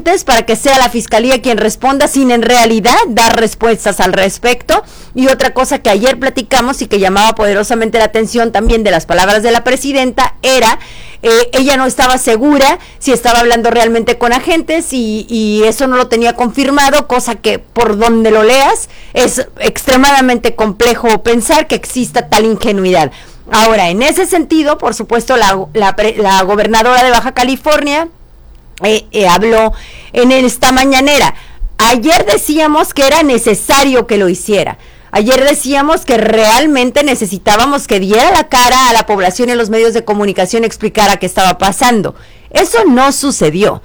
agentes para que sea la fiscalía quien responda sin en realidad dar respuestas al respecto. Y otra cosa que ayer platicamos y que llamaba poderosamente la atención también de las palabras de la presidenta era ella no estaba segura si estaba hablando realmente con agentes y eso no lo tenía confirmado, cosa que por donde lo leas es extremadamente complejo pensar que exista tal ingenuidad. Ahora, en ese sentido, por supuesto, la gobernadora de Baja California habló en esta mañanera. Ayer decíamos que era necesario que lo hiciera. Ayer decíamos que realmente necesitábamos que diera la cara a la población y a los medios de comunicación, explicara qué estaba pasando. Eso no sucedió.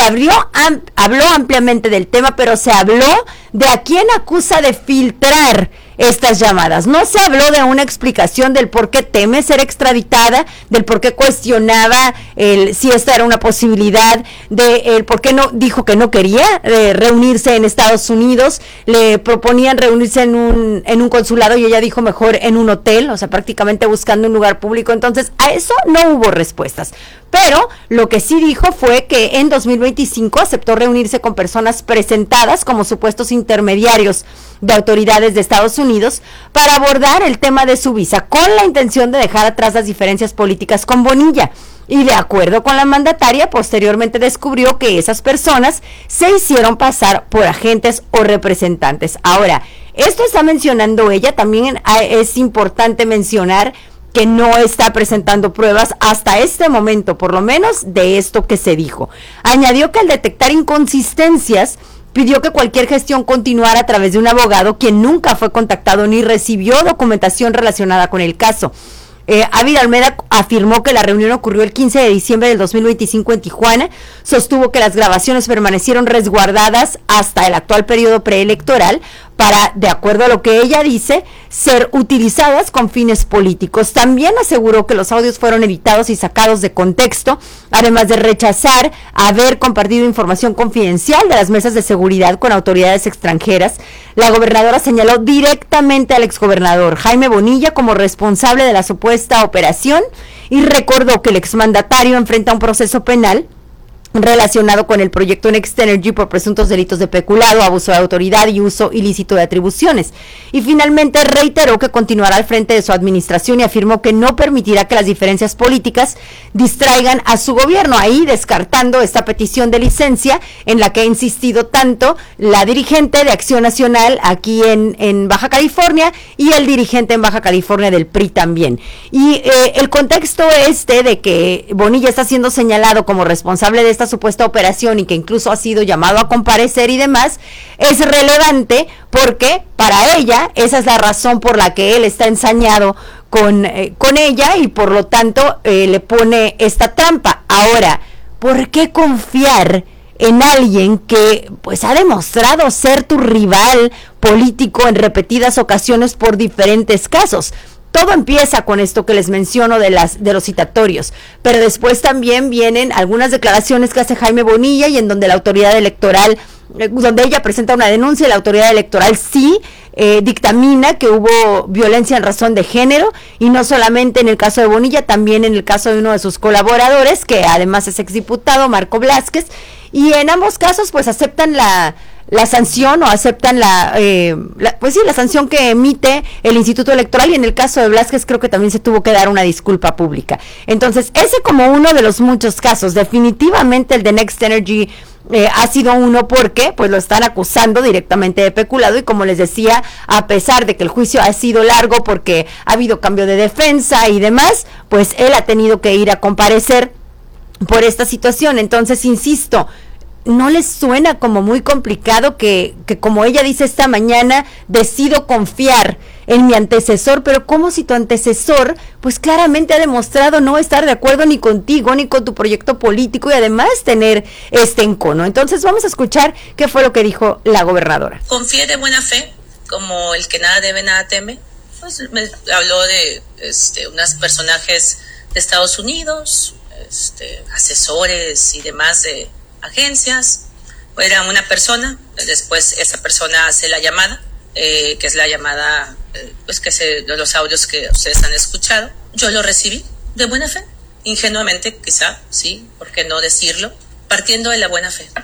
Habló ampliamente del tema, pero se habló de a quién acusa de filtrar estas llamadas. No se habló de una explicación del por qué teme ser extraditada, del por qué cuestionaba si esta era una posibilidad, el por qué no dijo que no quería reunirse en Estados Unidos. Le proponían reunirse en un consulado y ella dijo mejor en un hotel, o sea, prácticamente buscando un lugar público. Entonces, a eso no hubo respuestas. Pero lo que sí dijo fue que en 2025 aceptó reunirse con personas presentadas como supuestos intermediarios de autoridades de Estados Unidos para abordar el tema de su visa, con la intención de dejar atrás las diferencias políticas con Bonilla. Y de acuerdo con la mandataria, posteriormente descubrió que esas personas se hicieron pasar por agentes o representantes. Ahora, esto está mencionando ella, también es importante mencionar que no está presentando pruebas hasta este momento, por lo menos de esto que se dijo. Añadió que al detectar inconsistencias, pidió que cualquier gestión continuara a través de un abogado quien nunca fue contactado ni recibió documentación relacionada con el caso. Ávila Olmeda afirmó que la reunión ocurrió el 15 de diciembre del 2025 en Tijuana, sostuvo que las grabaciones permanecieron resguardadas hasta el actual periodo preelectoral para, de acuerdo a lo que ella dice, ser utilizadas con fines políticos. También aseguró que los audios fueron editados y sacados de contexto, además de rechazar haber compartido información confidencial de las mesas de seguridad con autoridades extranjeras. La gobernadora señaló directamente al exgobernador Jaime Bonilla como responsable de la supuesta operación y recordó que el exmandatario enfrenta un proceso penal relacionado con el proyecto Next Energy por presuntos delitos de peculado, abuso de autoridad y uso ilícito de atribuciones. Y finalmente reiteró que continuará al frente de su administración y afirmó que no permitirá que las diferencias políticas distraigan a su gobierno, ahí descartando esta petición de licencia en la que ha insistido tanto la dirigente de Acción Nacional aquí en Baja California y el dirigente en Baja California del PRI también. Y el contexto de que Bonilla está siendo señalado como responsable de esta supuesta operación y que incluso ha sido llamado a comparecer y demás, es relevante porque para ella esa es la razón por la que él está ensañado con ella y por lo tanto le pone esta trampa. Ahora, ¿por qué confiar en alguien que pues ha demostrado ser tu rival político en repetidas ocasiones por diferentes casos? Todo empieza con esto que les menciono de los citatorios, pero después también vienen algunas declaraciones que hace Jaime Bonilla y en donde la autoridad electoral, donde ella presenta una denuncia y la autoridad electoral sí dictamina que hubo violencia en razón de género, y no solamente en el caso de Bonilla, también en el caso de uno de sus colaboradores, que además es exdiputado, Marco Blázquez, y en ambos casos pues aceptan la sanción o aceptan la sanción que emite el Instituto Electoral, y en el caso de Blázquez creo que también se tuvo que dar una disculpa pública. Entonces, ese como uno de los muchos casos, definitivamente el de Next Energy ha sido uno porque pues lo están acusando directamente de peculado, y como les decía, a pesar de que el juicio ha sido largo porque ha habido cambio de defensa y demás, pues él ha tenido que ir a comparecer por esta situación. Entonces, insisto, ¿no les suena como muy complicado que como ella dice esta mañana, decido confiar en mi antecesor, pero como si tu antecesor pues claramente ha demostrado no estar de acuerdo ni contigo ni con tu proyecto político y además tener este encono? Entonces vamos a escuchar qué fue lo que dijo la gobernadora. Confié de buena fe, como el que nada debe, nada teme. Pues me habló de unos personajes de Estados Unidos, asesores y demás de agencias. Era una persona, después esa persona hace la llamada, que es la llamada de los audios que ustedes han escuchado. Yo lo recibí de buena fe, ingenuamente quizá, sí, ¿por qué no decirlo? Partiendo de la buena fe.